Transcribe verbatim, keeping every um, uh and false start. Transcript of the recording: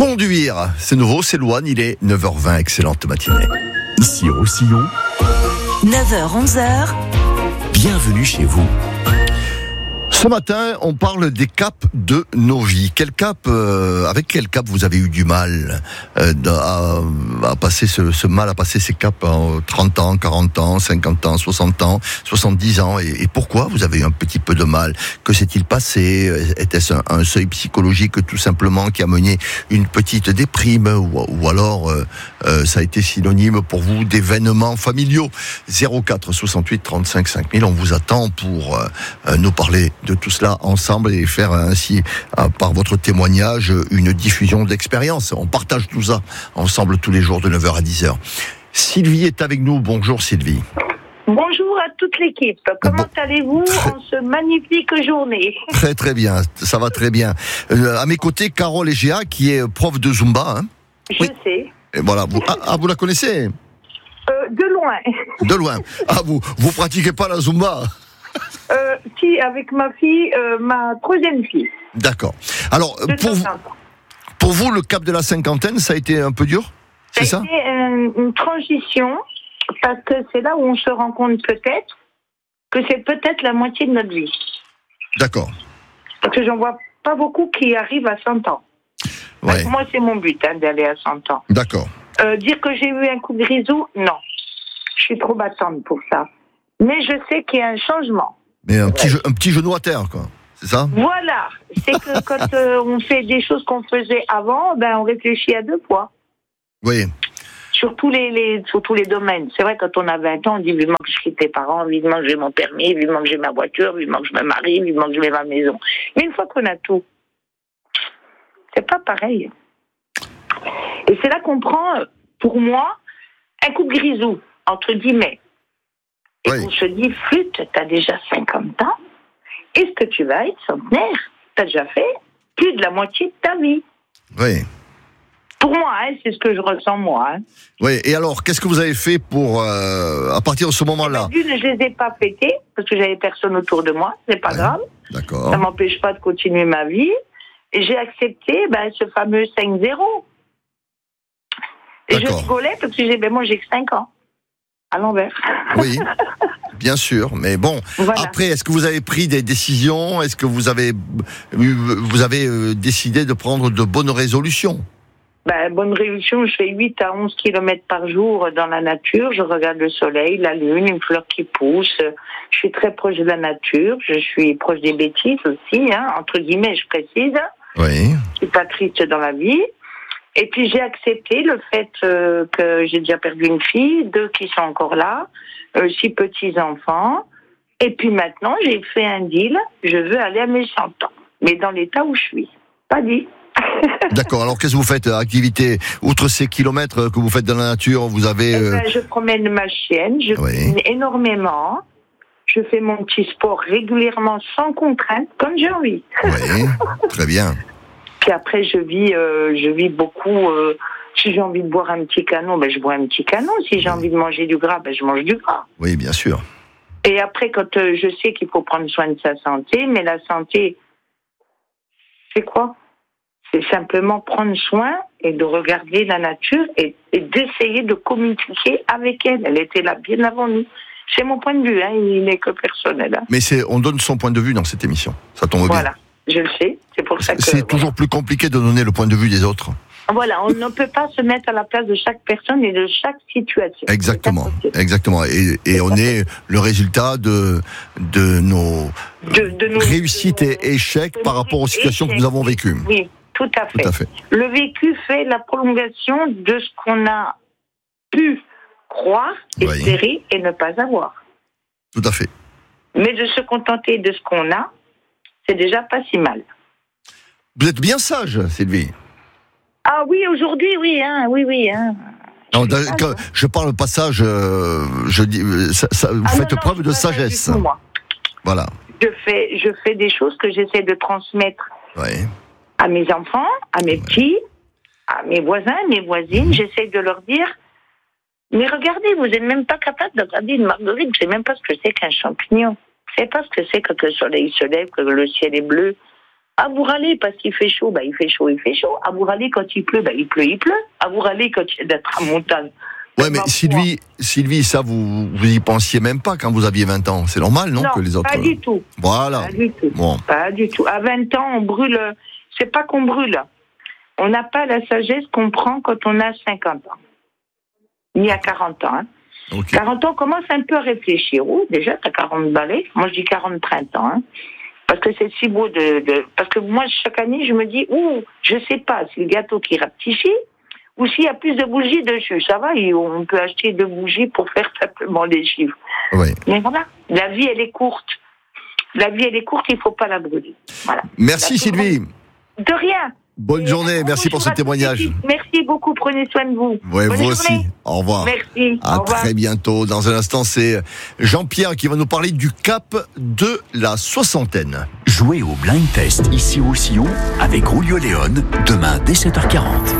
Conduire, c'est nouveau, c'est Louane, il est neuf heures vingt, excellente matinée. Ici au Roussillon, neuf heures onze heures. Bienvenue chez vous. Ce matin, on parle des caps de nos vies. Quel cap, euh, avec quel cap vous avez eu du mal euh, à, à passer ce, ce mal, à passer ces caps en trente ans, quarante ans, cinquante ans, soixante ans, soixante-dix ans et, et pourquoi vous avez eu un petit peu de mal? Que s'est-il passé? Était-ce un, un seuil psychologique tout simplement qui a mené une petite déprime ou, ou alors euh, euh, ça a été synonyme pour vous d'événements familiaux? Zéro quatre soixante-huit trente-cinq cinq mille, on vous attend pour euh, nous parler de tout cela ensemble et faire ainsi, par votre témoignage, une diffusion d'expérience. On partage tout ça ensemble tous les jours de neuf heures à dix heures. Sylvie est avec nous. Bonjour Sylvie. Bonjour à toute l'équipe. Comment bon. allez-vous très... en ce magnifique journée? Très très bien, ça va très bien. Euh, à mes côtés, Carole Egea qui est prof de Zumba. Hein. Je oui. sais. Et voilà. Vous... Ah, ah, vous la connaissez? euh, De loin. De loin. Ah, vous vous pratiquez pas la Zumba? Euh, si, avec ma fille, euh, ma troisième fille. D'accord. Alors, pour vous, pour vous, le cap de la cinquantaine, ça a été un peu dur? C'est ça? Ça a été une, une transition, parce que c'est là où on se rend compte peut-être que c'est peut-être la moitié de notre vie. D'accord. Parce que j'en vois pas beaucoup qui arrivent à cent ans. Ouais. Moi, c'est mon but, hein, d'aller à cent ans. D'accord. Euh, dire que j'ai eu un coup de grisou, non. Je suis trop battante pour ça. Mais je sais qu'il y a un changement. Mais un petit, un petit genou à terre, quoi. C'est ça? Voilà. C'est que quand euh, on fait des choses qu'on faisait avant, ben on réfléchit à deux fois. Oui. Sur tous les, les, sur tous les domaines. C'est vrai, quand on a vingt ans, on dit vivement que je quitte les parents, vivement que j'ai mon permis, vivement que j'ai ma voiture, vivement que je me marie, vivement que je vais ma maison. Mais une fois qu'on a tout, c'est pas pareil. Et c'est là qu'on prend, pour moi, un coup de grisou, entre guillemets. Et oui. On se dit, flûte, t'as déjà cinquante ans, est-ce que tu vas être centenaire? T'as déjà fait plus de la moitié de ta vie. Oui. Pour moi, hein, c'est ce que je ressens moi. Hein. Oui, et alors, qu'est-ce que vous avez fait pour, euh, à partir de ce moment-là? D'une, je les ai pas fêtés, parce que j'avais personne autour de moi, c'est pas ouais. grave. D'accord. Ça m'empêche pas de continuer ma vie. Et j'ai accepté ben, ce fameux cinq zéro. Et je rigolais, parce que j'ai, ben, moi j'ai que cinq ans. À l'envers. Oui, bien sûr. Mais bon, voilà. Après, est-ce que vous avez pris des décisions? Est-ce que vous avez, vous avez décidé de prendre de bonnes résolutions? Ben, bonne résolution, je fais huit à onze kilomètres par jour dans la nature. Je regarde le soleil, la lune, une fleur qui pousse. Je suis très proche de la nature. Je suis proche des bêtises aussi, hein, entre guillemets, je précise. Oui. Je suis pas triste dans la vie. Et puis j'ai accepté le fait euh, que j'ai déjà perdu une fille, deux qui sont encore là, euh, six petits-enfants. Et puis maintenant, j'ai fait un deal, je veux aller à mes cent ans. Mais dans l'état où je suis. Pas dit. D'accord, alors qu'est-ce que vous faites? Activité, outre ces kilomètres que vous faites dans la nature, vous avez... Euh... Eh ben, je promène ma chienne, je oui. cuisine énormément. Je fais mon petit sport régulièrement, sans contrainte, comme j'ai envie. Oui, très bien. Puis après, je vis, euh, je vis beaucoup. Euh, si j'ai envie de boire un petit canon, ben je bois un petit canon. Si j'ai oui. envie de manger du gras, ben je mange du gras. Oui, bien sûr. Et après, quand euh, je sais qu'il faut prendre soin de sa santé, mais la santé, c'est quoi? C'est simplement prendre soin et de regarder la nature et, et d'essayer de communiquer avec elle. Elle était là bien avant nous. C'est mon point de vue, hein, il n'est que personnel. Hein. Mais c'est, on donne son point de vue dans cette émission. Ça tombe voilà. bien. Je le sais, c'est pour ça que... C'est voilà. toujours plus compliqué de donner le point de vue des autres. Voilà, on ne peut pas se mettre à la place de chaque personne et de chaque situation. Exactement, exactement. Et, et on est le résultat de, de, nos, de, de nos réussites et échecs par rapport aux situations échecs. que nous avons vécues. Oui, tout à fait. Tout à fait. Le vécu fait la prolongation de ce qu'on a pu croire, espérer oui. et ne pas avoir. Tout à fait. Mais de se contenter de ce qu'on a, c'est déjà pas si mal. Vous êtes bien sage, Sylvie. Ah oui, aujourd'hui, oui, hein, oui, oui. Hein. Non, je, quand je parle passage, euh, je dis, ça, ça, vous ah faites non, preuve non, de sagesse. Tout, moi. Voilà. Je fais, je fais des choses que j'essaie de transmettre oui. à mes enfants, à mes oui. petits, à mes voisins, mes voisines. Mmh. J'essaie de leur dire, mais regardez, vous n'êtes même pas capable de regarder une marguerite. Vous ne savez même pas ce que c'est qu'un champignon. Vous ne savez pas ce que c'est que le soleil se lève, que le ciel est bleu. À vous râler parce qu'il fait chaud, bah, il fait chaud, il fait chaud. À vous râler quand il pleut, bah, il pleut, il pleut. À vous râler quand il y a de la tramontane. Ouais, mais Sylvie, Sylvie, ça, vous, vous y pensiez même pas quand vous aviez vingt ans. C'est normal, non, non que les autres. Pas du tout. Voilà. Pas du tout. Bon. Pas du tout. À vingt ans, on brûle. C'est pas qu'on brûle. On n'a pas la sagesse qu'on prend quand on a cinquante ans. Ni à quarante ans. Hein. Okay. quarante ans, on commence un peu à réfléchir. Oh, déjà, t'as quarante balais. Moi, je dis quarante printemps. Hein. Parce que c'est si beau de, de. Parce que moi, chaque année, je me dis, ouh, je sais pas, c'est le gâteau qui rapetissait. Ou s'il y a plus de bougies dessus, ça va, on peut acheter deux bougies pour faire simplement les chiffres. Oui. Mais voilà, la vie, elle est courte. La vie, elle est courte, il ne faut pas la brûler. Voilà. Merci Sylvie. De rien. Bonne Et journée, merci pour ce témoignage. Merci beaucoup, prenez soin de vous. Oui, Bonne vous journée. aussi. Au revoir. Merci. À Au revoir. très bientôt. Dans un instant, c'est Jean-Pierre qui va nous parler du cap de la soixantaine. Jouez au blind test ici au Sillon avec Julio Léon demain dès sept heures quarante.